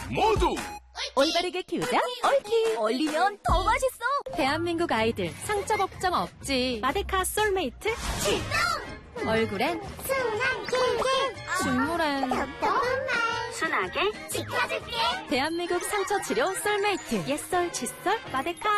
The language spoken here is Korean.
모두 올바르게 키우자 옳키. 얼리면 더 맛있어. 대한민국 아이들 상처 걱정 없지. 마데카 솔메이트 출동. 얼굴엔 순한 꿀꿀. 준물엔 답답한 말 순하게 지켜줄게. 대한민국 상처 치료 솔메이트. 옛설 칫솔 마데카.